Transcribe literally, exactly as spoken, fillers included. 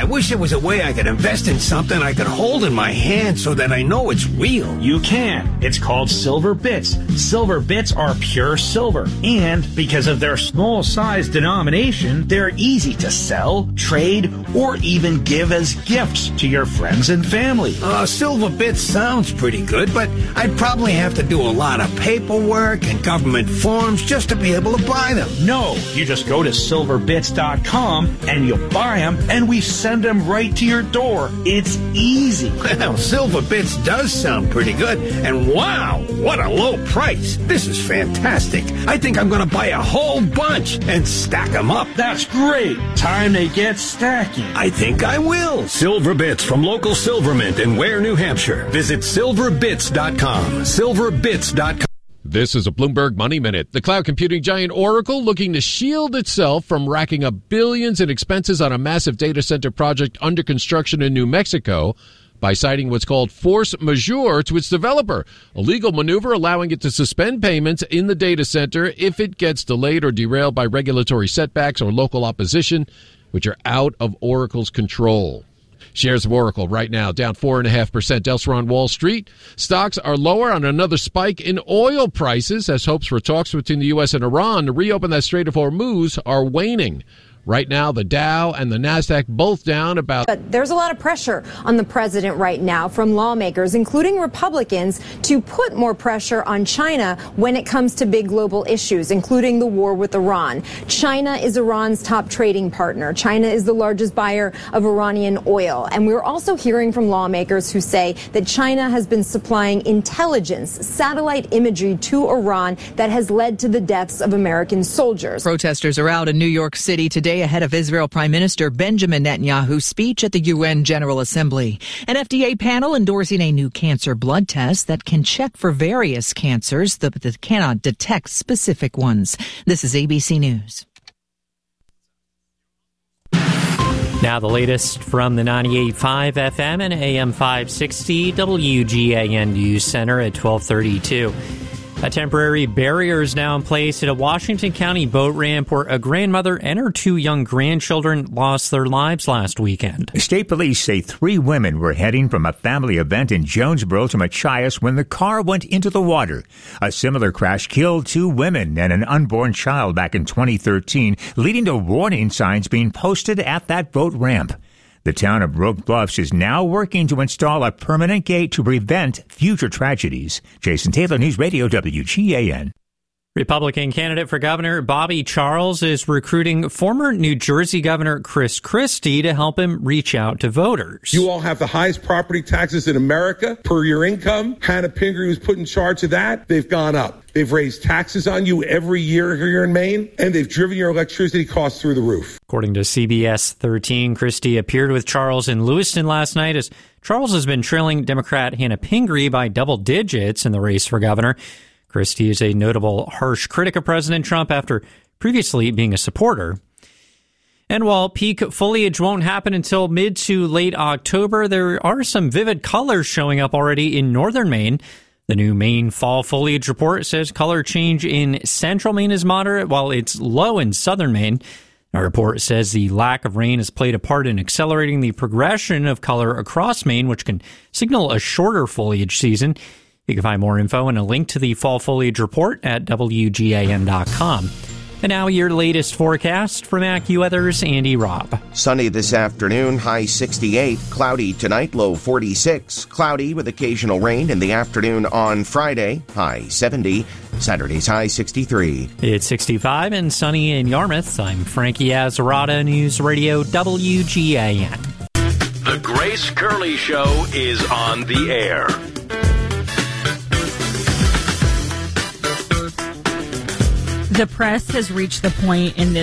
I wish there was a way I could invest in something I could hold in my hand so that I know it's real. You can. It's called Silver Bits. Silver Bits are pure silver. And because of their small size denomination, they're easy to sell, trade, or even give as gifts to your friends and family. Uh, Silver Bits sounds pretty good, but I'd probably have to do a lot of paperwork and government forms just to be able to buy them. No, you just go to silver bits dot com and you'll buy them, and we send them right to your door. It's easy. Well, Silver Bits does sound pretty good, and wow, what a low price. This is fantastic. I think I'm going to buy a whole bunch and stack them up. That's great. Time they get stacking. I think I will. Silver Bits from local Silvermint in Ware, New Hampshire. Visit silver bits dot com. silver bits dot com. This is a Bloomberg Money Minute. The cloud computing giant Oracle looking to shield itself from racking up billions in expenses on a massive data center project under construction in New Mexico by citing what's called force majeure to its developer, a legal maneuver allowing it to suspend payments in the data center if it gets delayed or derailed by regulatory setbacks or local opposition, which are out of Oracle's control. Shares of Oracle right now down four point five percent elsewhere on Wall Street. Stocks are lower on another spike in oil prices as hopes for talks between the U S and Iran to reopen that Strait of Hormuz are waning. Right now, the Dow and the NASDAQ both down about... But there's a lot of pressure on the president right now from lawmakers, including Republicans, to put more pressure on China when it comes to big global issues, including the war with Iran. China is Iran's top trading partner. China is the largest buyer of Iranian oil. And we're also hearing from lawmakers who say that China has been supplying intelligence, satellite imagery to Iran that has led to the deaths of American soldiers. Protesters are out in New York City today ahead of Israel Prime Minister Benjamin Netanyahu's speech at the U N General Assembly. An F D A panel endorsing a new cancer blood test that can check for various cancers but that cannot detect specific ones. This is A B C News. Now the latest from the ninety-eight point five F M and A M five sixty W G A N News Center at twelve thirty-two. A temporary barrier is now in place at a Washington County boat ramp where a grandmother and her two young grandchildren lost their lives last weekend. State police say three women were heading from a family event in Jonesboro to Machias when the car went into the water. A similar crash killed two women and an unborn child back in twenty thirteen, leading to warning signs being posted at that boat ramp. The town of Oak Bluffs is now working to install a permanent gate to prevent future tragedies. Jason Taylor, News Radio W G A N. Republican candidate for governor Bobby Charles is recruiting former New Jersey Governor Chris Christie to help him reach out to voters. You all have the highest property taxes in America per your income. Hannah Pingree was put in charge of that. They've gone up. They've raised taxes on you every year here in Maine, and they've driven your electricity costs through the roof. According to C B S thirteen, Christie appeared with Charles in Lewiston last night as Charles has been trailing Democrat Hannah Pingree by double digits in the race for governor. Christie is a notable harsh critic of President Trump after previously being a supporter. And while peak foliage won't happen until mid to late October, there are some vivid colors showing up already in northern Maine. The new Maine Fall Foliage Report says color change in central Maine is moderate, while it's low in southern Maine. Our report says the lack of rain has played a part in accelerating the progression of color across Maine, which can signal a shorter foliage season. You can find more info and a link to the Fall Foliage Report at W G A N dot com. And now your latest forecast from AccuWeather's Andy Robb. Sunny this afternoon, high sixty-eight. Cloudy tonight, low forty-six. Cloudy with occasional rain in the afternoon on Friday, high seventy. Saturday's high sixty-three. It's sixty-five and sunny in Yarmouth. I'm Frankie Azarada, News Radio W G A N. The Grace Curley Show is on the air. The press has reached the point in this